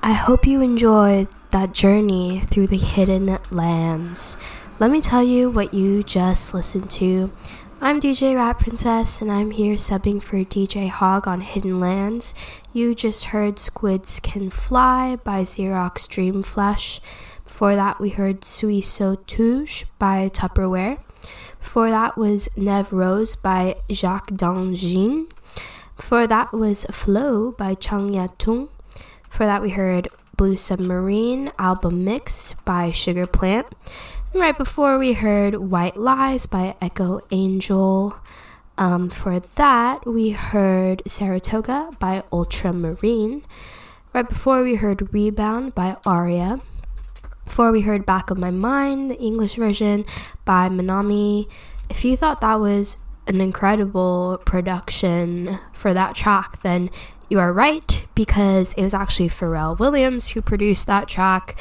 I hope you enjoyed that journey through the hidden lands. Let me tell you what you just listened to. I'm DJ Rat Princess, and I'm here subbing for DJ Hog on Hidden Lands. You just heard Squids Can Fly by Xerox Dream Flesh. Before that, we heard Suis So Touche by Tupperware. Before that was Neve Rose by Jacques Dangin. Before that was Flow by Chang Yatung. Before that, we heard Blue Submarine album mix by Sugar Plant. And right before, we heard White Lies by Echo Angel. For that, we heard Saratoga by Ultramarine. Right before, we heard Rebound by Aria. Before, we heard Back of My Mind, the English version by Manami. If you thought that was an incredible production for that track, then you are right, because it was actually Pharrell Williams who produced that track.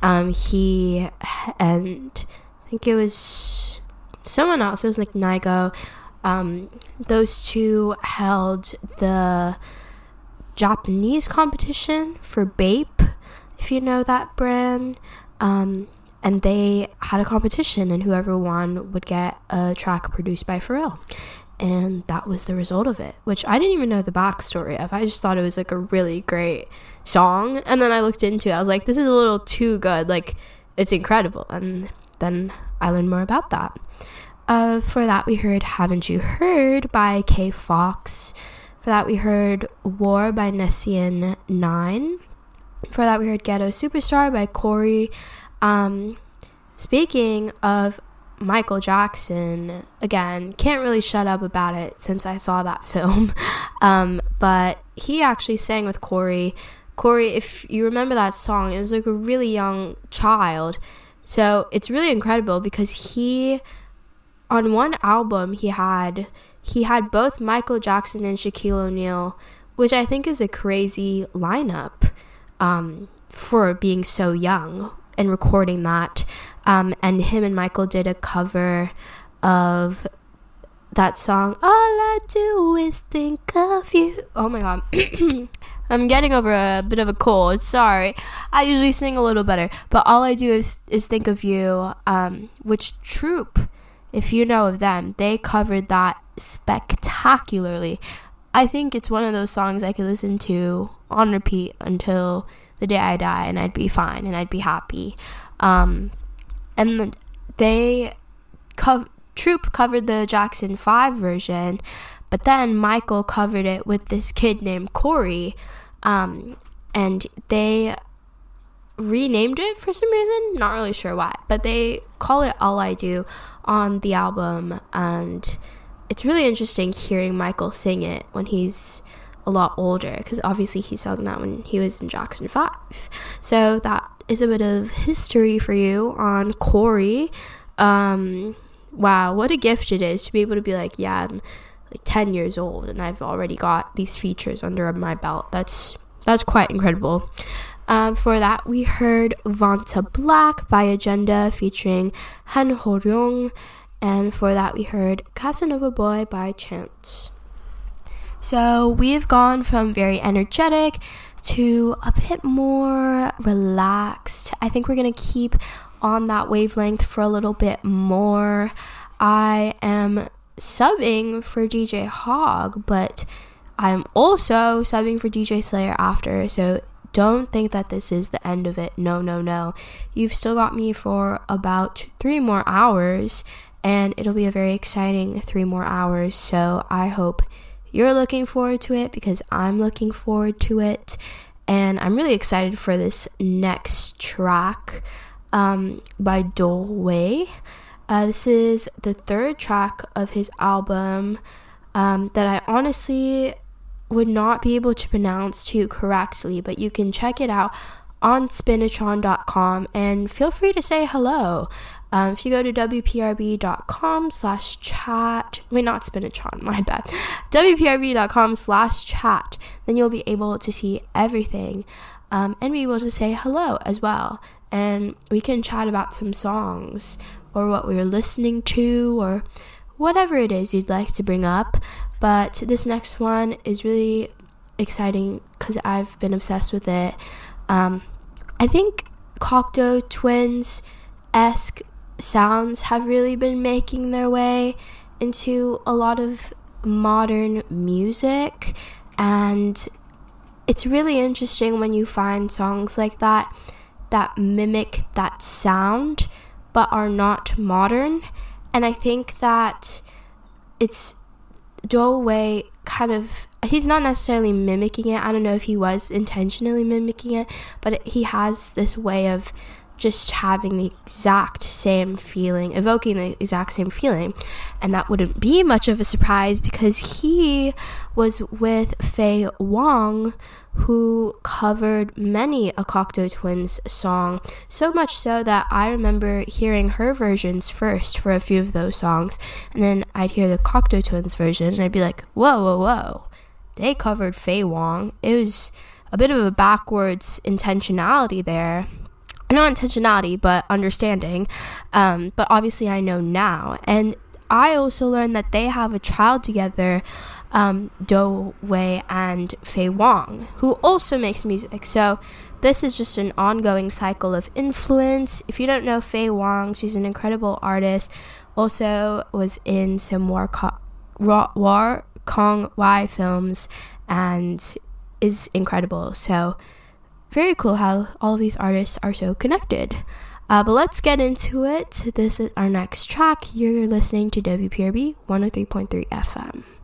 He and I think it was someone else, it was like Nigo. Those two held the Japanese competition for Bape, if you know that brand. And they had a competition, and whoever won would get a track produced by Pharrell. And that was the result of it, which I didn't even know the backstory of. I just thought it was like a really great song. And then I looked into it. I was like, this is a little too good. Like, it's incredible. And then I learned more about that. For that, we heard Haven't You Heard by K Fox. For that, we heard War by Nessian 9. For that, we heard Ghetto Superstar by Corey. Speaking of Michael Jackson, again, can't really shut up about it since I saw that film. But he actually sang with Corey. Corey, if you remember that song, it was like a really young child. So it's really incredible because he, on one album, he had both Michael Jackson and Shaquille O'Neal, which I think is a crazy lineup for being so young and recording that. And him and Michael did a cover of that song, All I Do Is Think of You. Oh my god. I'm getting over a bit of a cold. Sorry. I usually sing a little better. But All I Do Is Think of You, which Troop, if you know of them, they covered that spectacularly. I think it's one of those songs I could listen to on repeat until the day I die, and I'd be fine, and I'd be happy. And Troop covered the Jackson 5 version, but then Michael covered it with this kid named Corey, and they renamed it for some reason, not really sure why, but they call it All I Do on the album, and it's really interesting hearing Michael sing it when he's a lot older, because obviously he sung that when he was in Jackson 5. So that is a bit of history for you on Corey. Wow, what a gift it is to be able to be like, yeah, I'm like 10 years old and I've already got these features under my belt. That's quite incredible. For that, we heard Vanta Black by Agenda featuring Han Ho-ryung, and for that we heard Casanova Boy by Chance. So we've gone from very energetic to a bit more relaxed. I think we're going to keep on that wavelength for a little bit more. I am subbing for DJ Hog, but I'm also subbing for DJ Slayer after, so don't think that this is the end of it. No. You've still got me for about 3 more hours, and it'll be a very exciting 3 more hours, so I hope you're looking forward to it, because I'm looking forward to it. And I'm really excited for this next track by Dolway. This is the 3rd track of his album that I honestly would not be able to pronounce too correctly, but you can check it out on spinatron.com, and feel free to say hello. If you go to wprb.com/chat, wait, not Spinatron, my bad, wprb.com/chat, then you'll be able to see everything, and be able to say hello as well, and we can chat about some songs, or what we were listening to, or whatever it is you'd like to bring up. But this next one is really exciting because I've been obsessed with it. I think Cocteau Twins-esque sounds have really been making their way into a lot of modern music, and it's really interesting when you find songs like that mimic that sound but are not modern. And I think that it's Do Wei kind of, he's not necessarily mimicking it. I don't know if he was intentionally mimicking it, but he has this way of just having the exact same feeling, evoking the exact same feeling. And that wouldn't be much of a surprise because he was with Faye Wong, who covered many a Cocteau Twins song, so much so that I remember hearing her versions first for a few of those songs, and then I'd hear the Cocteau Twins version and I'd be like, whoa, they covered Faye Wong. It was a bit of a backwards intentionality there. Not intentionality, but understanding. But obviously I know now. And I also learned that they have a child together, Do Wei and Faye Wong, who also makes music. So this is just an ongoing cycle of influence. If you don't know Faye Wong, she's an incredible artist. Also was in some War Kong Wai films and is incredible. So very cool how all of these artists are so connected. But let's get into it. This is our next track. You're listening to WPRB 103.3 FM.